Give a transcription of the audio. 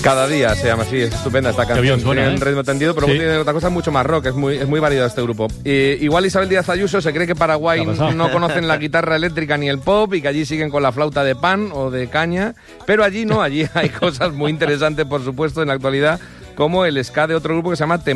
Cada día se llama así, es estupenda esta canción. bien suena, tiene un ritmo tendido, pero tiene otra cosa mucho más rock, es muy variado este grupo. Igual Isabel Díaz Ayuso se cree que Paraguay no conocen la guitarra eléctrica ni el pop y que allí siguen con la flauta de pan o de caña, pero allí no, allí hay cosas muy interesantes, por supuesto, en la actualidad, como el ska de otro grupo que se llama